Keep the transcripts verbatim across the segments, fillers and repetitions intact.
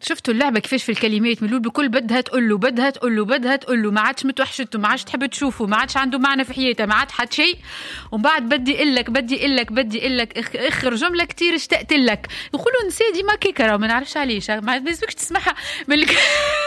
شفتوا اللعبة كيفاش في الكلمات من الأول بكل بدها تقول له بدها تقول له بدها تقول له ما عادش متوحشته ما عادش تحب تشوفه ما عادش عنده معنى في حياته ما عاد حد شيء ومن بعد بدي اقول لك بدي اقول لك بدي اقول لك اخر جملة كتير اشتقت لك يقولوا نسي ديما كيكرة ما نعرفش علاش ما لازمكش تسمعها من الك...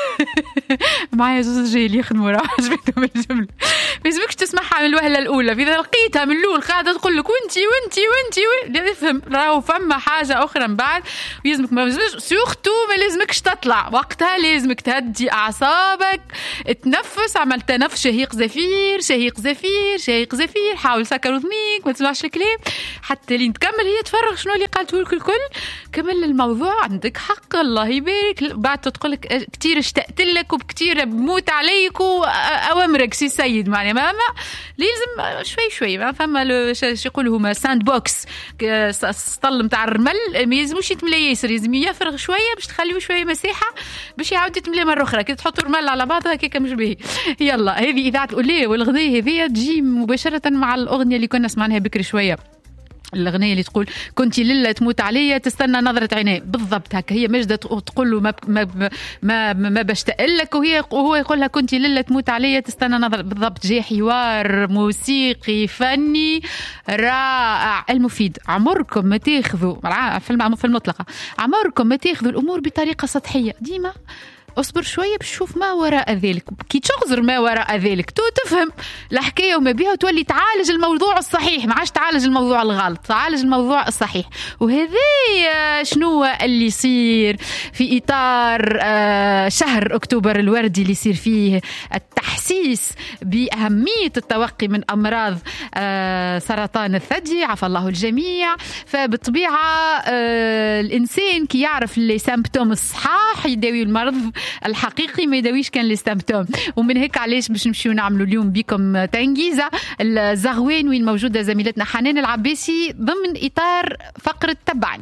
معايا زوز جاي اللي يخدموا راه عجبتهم الجملة ما لازمكش تسمعها من الوهلة الأولى إذا لقيتها من الأول قاعدة تقول لك وانتي وانتي وانتي افهم راهو فما حاجة أخرى من بعد ويلزمك ما لازمش سورتو ما لازمكش تطلع وقتها لازمك تهدي أعصابك تنفس عمل تنفس شهيق زفير شهيق زفير شهيق زفير حاول سكر وذنيك ما تسمعش الكلام حتى لين تكمل هي تفرغ شنو اللي قالته لك الكل كمل الموضوع عندك حق الله يبارك بعد تقول لك كتير اشتقت لك وبكتير بموت عليك وأوامرك سي سيد معنى ما لازم شوي شوي ما فما شو يقولوا هما ساند بوكس سطل متاع الرمل ما يلزموش يتملى ياسر لازم يفرغ شويه باش تخليوه شويه مساحه باش يعاود يتملى مره اخرى كي تحطوا الرمل على بعضها هكاك مش باهي. يلا هذه اذاعه الاولى والغداء هذه تجي مباشره مع الاغنيه اللي كنا سمعناها بكري شويه الأغنية اللي تقول كنتي لله تموت عليا تستنى نظرة عينيه بالضبط هكا هي مجدة تقول له ما ما ما, ما بشتاق لك وهي وهو يقول لها كنتي لله تموت عليا تستنى نظرة بالضبط. جاي حوار موسيقي فني رائع المفيد. عمركم ما تاخذوا في المطلقة عمركم ما تاخذوا الأمور بطريقة سطحية ديما اصبر شوية بشوف ما وراء ذلك كي تشغزر ما وراء ذلك تو تفهم الحكاية وما بيها وتولي تعالج الموضوع الصحيح ما عادش تعالج الموضوع الغلط تعالج الموضوع الصحيح. وهذا شنو اللي يصير في إطار شهر أكتوبر الوردي اللي يصير فيه التحسيس بأهمية التوقي من أمراض سرطان الثدي عفى الله الجميع. فبالطبيعة الإنسان كي يعرف لي سيمبتوم الصحاح يداوي المرض الحقيقي ما يداويش كان ليستمتوم. ومن هيك علاش باش نمشيو نعملوا اليوم بكم تنجيزة الزغوين وين موجودة زميلتنا حنان العباسي ضمن إطار فقرة تبعني.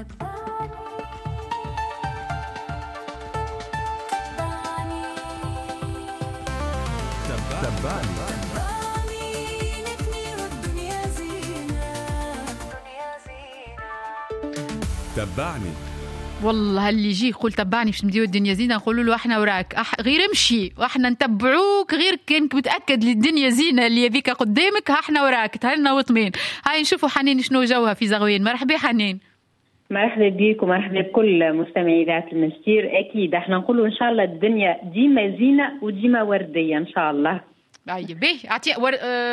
تبعني تبعني والله اللي يجي يقول تبعني باش نديو الدنيا زينه نقولوا له احنا وراك أح... غير امشي واحنا نتبعوك غير كانك متاكد للدنيا زينه اللي يبيك قدامك احنا وراك تهلنا وطمين. هاي نشوفوا حنين شنو جوها في زغوين. مرحبا حنين. مرحبا بيك ومرحبا بكل مستمعي إذاعة المسير. اكيد احنا نقولوا ان شاء الله الدنيا ديما زينه وديما ورديه ان شاء الله. اي بيه اعطي ور...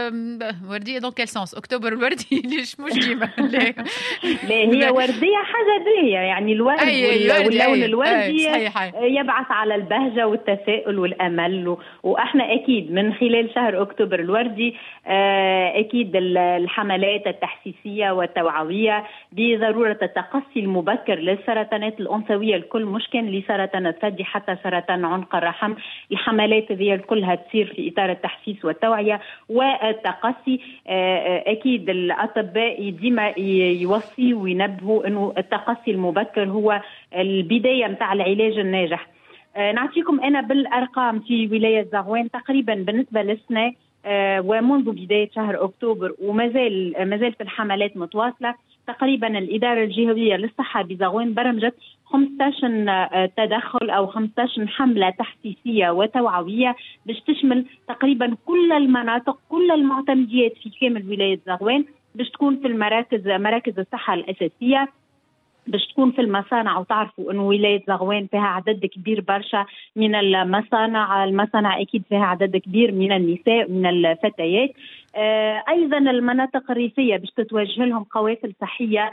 ورديه دون كيل سونس اكتوبر الوردي ليش مش ديما لا هي ورديه حاجه باهيه يعني الورد أي واللون أي الوردي أي أي يبعث على البهجه والتفاؤل والامل و... واحنا اكيد من خلال شهر اكتوبر الوردي اكيد الحملات التحسيسيه والتوعويه بضروره التقصي المبكر للسرطانات الانثويه الكل مش كان لسرطان الثدي حتى سرطان عنق الرحم. الحملات هذه كلها تصير في اطار التحسيس والتوعية والتقصي. أكيد الأطباء ديما يوصي وينبهوا أنه التقصي المبكر هو البداية متاع العلاج الناجح. نعطيكم أنا بالأرقام في ولاية زغوان تقريبا بالنسبة للسنة ومنذ بداية شهر أكتوبر ومازال مازالت الحملات متواصلة. تقريبا الإدارة الجهوية للصحة بزغوان برمجت خمسة عشر تدخل أو خمسة عشر حملة تحسيسية وتوعوية باش تشمل تقريبا كل المناطق كل المعتمديات في كامل ولاية زغوان باش تكون في المراكز مراكز الصحة الأساسية باش تكون في المصانع. وتعرفوا أنه ولاية زغوان فيها عدد كبير برشا من المصانع المصانع أكيد فيها عدد كبير من النساء من الفتيات. آه أيضا المناطق الريفية باش تتوجه لهم قوافل صحية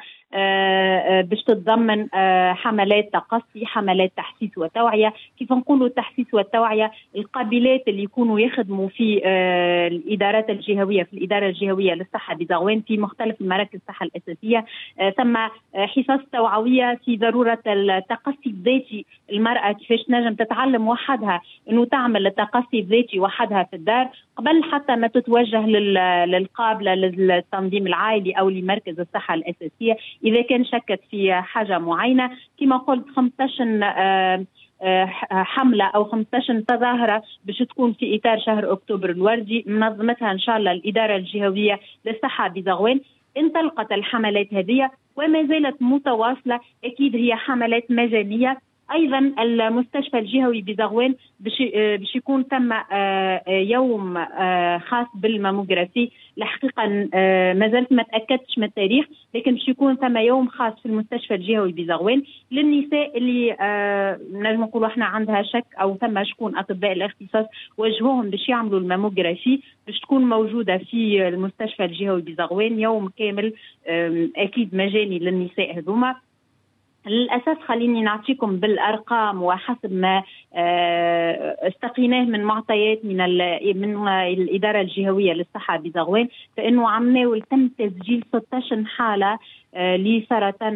آه باش تتضمن آه حملات تقصي حملات تحسيس وتوعية. كيف نقولوا التحسيس والتوعية القابلات اللي يكونوا يخدموا في آه الإدارات الجهوية في الإدارة الجهوية للصحة بزغوان في مختلف المراكز الصحة الأساسية آه ثم آه حصص توعوية في ضرورة التقصي الذاتي. المرأة كيفاش نجم تتعلم وحدها أنه تعمل التقصي الذاتي وحدها في الدار قبل حتى ما تتوجه للقابلة للتنظيم العائلي أو لمركز الصحة الأساسية إذا كان شكت في حاجة معينة. كما قلت خمسة عشر حملة أو خمسة عشر تظاهرة باش تكون في إطار شهر أكتوبر الوردي منظمتها إن شاء الله الإدارة الجهوية للصحة بزغوان. انطلقت الحملات هذه وما زالت متواصلة. أكيد هي حملات مجانية ايضا المستشفى الجهوي بزغوان باش يكون تم يوم خاص بالماموغرافي. الحقيقه ما زلت ما تاكدتش من التاريخ، لكن باش يكون ثم يوم خاص في المستشفى الجهوي بزغوان للنساء اللي نجم نقولوا احنا عندها شك او ثم شكون اطباء الاختصاص وجهوهم باش يعملوا الماموغرافي، باش تكون موجوده في المستشفى الجهوي بزغوان يوم كامل اكيد مجاني للنساء هذوما. للأسف خليني نعطيكم بالأرقام وحسب ما استقيناه من معطيات من من الإدارة الجهوية للصحة بزغوان، فإنه عمناول تم تسجيل ستة عشر حالة لسرطان